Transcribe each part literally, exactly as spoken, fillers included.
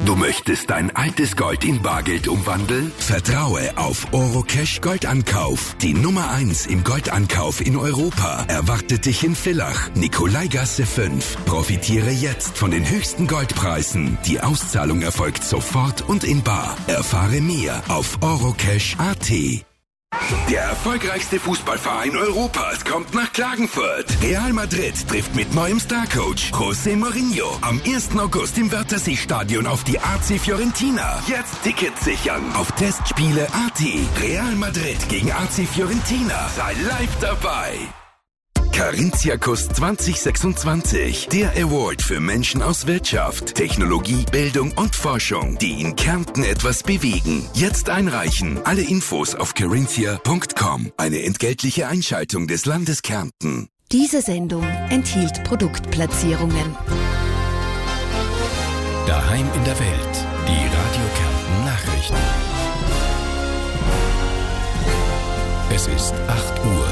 Du möchtest dein altes Gold in Bargeld umwandeln? Vertraue auf Orocash Goldankauf. Die Nummer eins im Goldankauf in Europa erwartet dich in Villach, Nikolaigasse fünf. Profitiere jetzt von den höchsten Goldpreisen. Die Auszahlung erfolgt sofort und in bar. Erfahre mehr auf orocash punkt at. Der erfolgreichste Fußballverein Europas kommt nach Klagenfurt. Real Madrid trifft mit neuem Starcoach José Mourinho am ersten August im Wörthersee-Stadion auf die A C Fiorentina. Jetzt Tickets sichern auf testspiele punkt at. Real Madrid gegen A C Fiorentina. Sei live dabei. Carinthia-Kuss zwanzig sechsundzwanzig. Der Award für Menschen aus Wirtschaft, Technologie, Bildung und Forschung, die in Kärnten etwas bewegen. Jetzt einreichen. Alle Infos auf carinthia punkt com. Eine entgeltliche Einschaltung des Landes Kärnten. Diese Sendung enthielt Produktplatzierungen. Daheim in der Welt. Die Radio Kärnten Nachrichten. Es ist acht Uhr.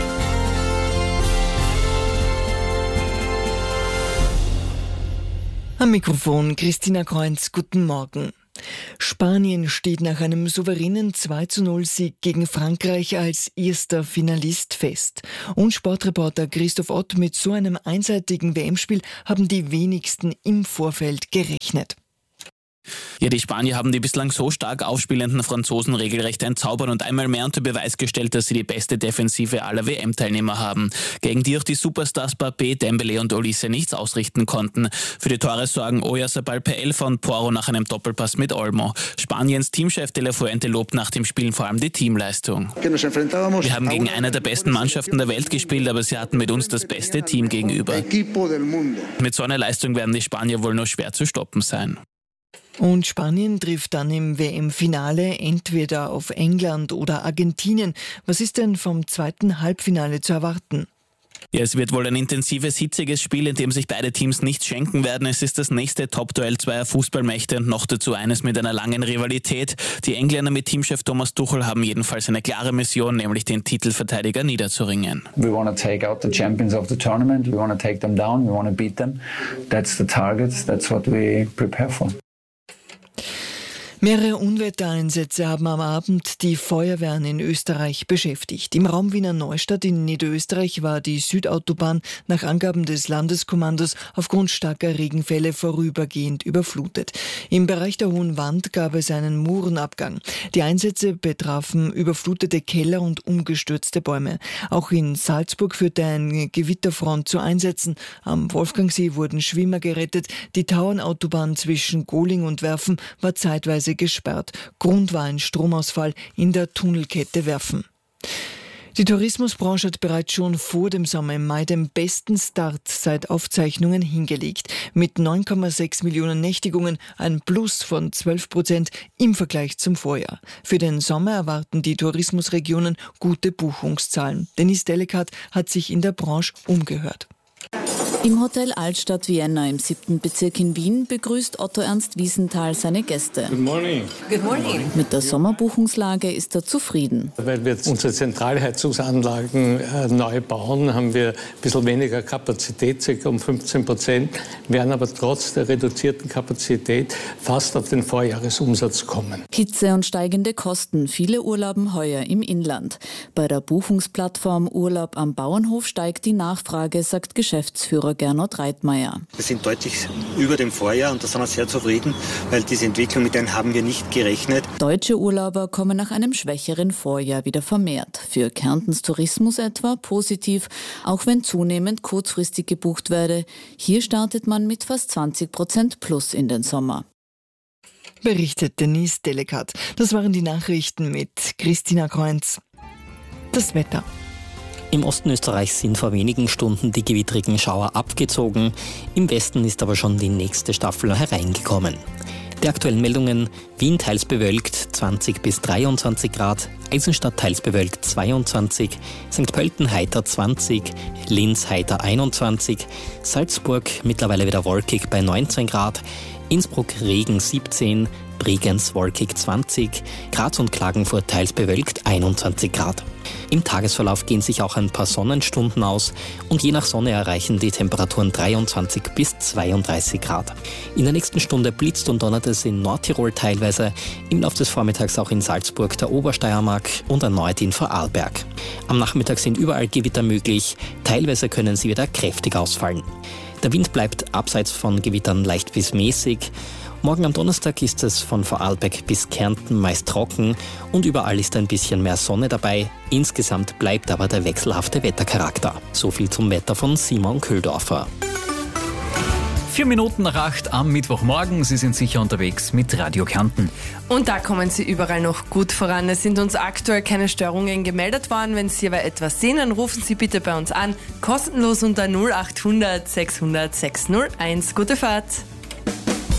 Am Mikrofon Christina Kreunz, guten Morgen. Spanien steht nach einem souveränen zwei zu null Sieg gegen Frankreich als erster Finalist fest. Und Sportreporter Christoph Ott: mit so einem einseitigen W M-Spiel haben die wenigsten im Vorfeld gerechnet. Ja, die Spanier haben die bislang so stark aufspielenden Franzosen regelrecht entzaubert und einmal mehr unter Beweis gestellt, dass sie die beste Defensive aller W M-Teilnehmer haben, gegen die auch die Superstars Mbappé, Dembélé und Olise nichts ausrichten konnten. Für die Tore sorgen Oyarzabal per Elfer und Porro nach einem Doppelpass mit Olmo. Spaniens Teamchef De La Fuente lobt nach dem Spiel vor allem die Teamleistung. Wir haben gegen eine der besten Mannschaften der Welt gespielt, aber sie hatten mit uns das beste Team gegenüber. Mit so einer Leistung werden die Spanier wohl nur schwer zu stoppen sein. Und Spanien trifft dann im W M-Finale entweder auf England oder Argentinien. Was ist denn vom zweiten Halbfinale zu erwarten? Ja, es wird wohl ein intensives, hitziges Spiel, in dem sich beide Teams nichts schenken werden. Es ist das nächste Top-Duell zweier Fußballmächte und noch dazu eines mit einer langen Rivalität. Die Engländer mit Teamchef Thomas Tuchel haben jedenfalls eine klare Mission, nämlich den Titelverteidiger niederzuringen. We want to take out the champions of the tournament. We want to take them down. We want to beat them. That's the target. That's what we prepare for. Mehrere Unwettereinsätze haben am Abend die Feuerwehren in Österreich beschäftigt. Im Raum Wiener Neustadt in Niederösterreich war die Südautobahn nach Angaben des Landeskommandos aufgrund starker Regenfälle vorübergehend überflutet. Im Bereich der Hohen Wand gab es einen Murenabgang. Die Einsätze betrafen überflutete Keller und umgestürzte Bäume. Auch in Salzburg führte eine Gewitterfront zu Einsätzen. Am Wolfgangsee wurden Schwimmer gerettet. Die Tauernautobahn zwischen Gohling und Werfen war zeitweise gesperrt. Grund war ein Stromausfall in der Tunnelkette Werfen. Die Tourismusbranche hat bereits schon vor dem Sommer im Mai den besten Start seit Aufzeichnungen hingelegt. Mit neun Komma sechs Millionen Nächtigungen, ein Plus von zwölf Prozent im Vergleich zum Vorjahr. Für den Sommer erwarten die Tourismusregionen gute Buchungszahlen. Denise Delikat hat sich in der Branche umgehört. Im Hotel Altstadt Vienna im siebten Bezirk in Wien begrüßt Otto Ernst Wiesenthal seine Gäste. Good morning. Good morning. Mit der Sommerbuchungslage ist er zufrieden. Weil wir unsere Zentralheizungsanlagen äh, neu bauen, haben wir ein bisschen weniger Kapazität, ca. um fünfzehn Prozent, werden aber trotz der reduzierten Kapazität fast auf den Vorjahresumsatz kommen. Hitze und steigende Kosten, viele urlauben heuer im Inland. Bei der Buchungsplattform Urlaub am Bauernhof steigt die Nachfrage, sagt Geschäftsführer Gernot Reitmeier. Wir sind deutlich über dem Vorjahr und da sind wir sehr zufrieden, weil diese Entwicklung, mit denen haben wir nicht gerechnet. Deutsche Urlauber kommen nach einem schwächeren Vorjahr wieder vermehrt. Für Kärntens Tourismus etwa positiv, auch wenn zunehmend kurzfristig gebucht werde. Hier startet man mit fast zwanzig Prozent plus in den Sommer. Berichtet Denise Delikat. Das waren die Nachrichten mit Christina Kreunz. Das Wetter. Im Osten Österreichs sind vor wenigen Stunden die gewittrigen Schauer abgezogen. Im Westen ist aber schon die nächste Staffel hereingekommen. Die aktuellen Meldungen: Wien teils bewölkt zwanzig bis dreiundzwanzig Grad, Eisenstadt teils bewölkt zweiundzwanzig, Sankt Pölten heiter zwanzig, Linz heiter einundzwanzig, Salzburg mittlerweile wieder wolkig bei neunzehn Grad, Innsbruck Regen siebzehn, Bregenz wolkig zwanzig, Graz und Klagenfurt teils bewölkt einundzwanzig Grad. Im Tagesverlauf gehen sich auch ein paar Sonnenstunden aus und je nach Sonne erreichen die Temperaturen dreiundzwanzig bis zweiunddreißig Grad. In der nächsten Stunde blitzt und donnert es in Nordtirol teilweise, im Laufe des Vormittags auch in Salzburg, der Obersteiermark und erneut in Vorarlberg. Am Nachmittag sind überall Gewitter möglich, teilweise können sie wieder kräftig ausfallen. Der Wind bleibt abseits von Gewittern leicht bis mäßig. Morgen am Donnerstag ist es von Vorarlberg bis Kärnten meist trocken und überall ist ein bisschen mehr Sonne dabei. Insgesamt bleibt aber der wechselhafte Wettercharakter. So viel zum Wetter von Simon Köhldorfer. Vier Minuten nach acht am Mittwochmorgen. Sie sind sicher unterwegs mit Radio Kärnten. Und da kommen Sie überall noch gut voran. Es sind uns aktuell keine Störungen gemeldet worden. Wenn Sie aber etwas sehen, dann rufen Sie bitte bei uns an. Kostenlos unter null acht hundert sechshundert sechshunderteins. Gute Fahrt!